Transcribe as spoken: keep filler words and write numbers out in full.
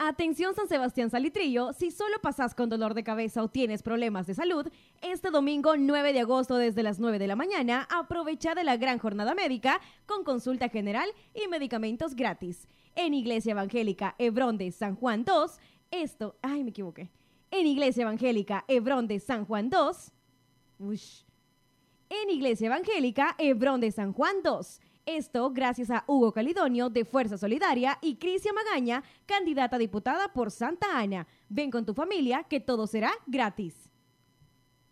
Atención San Sebastián Salitrillo, si solo pasas con dolor de cabeza o tienes problemas de salud, este domingo nueve de agosto desde las nueve de la mañana, aprovecha de la gran jornada médica con consulta general y medicamentos gratis. En Iglesia Evangélica Hebrón de San Juan dos, esto, ay me equivoqué, en Iglesia Evangélica Hebrón de San Juan dos, ush, en Iglesia Evangélica Hebrón de San Juan dos. Esto gracias a Hugo Calidonio de Fuerza Solidaria y Crisia Magaña, candidata a diputada por Santa Ana. Ven con tu familia que todo será gratis.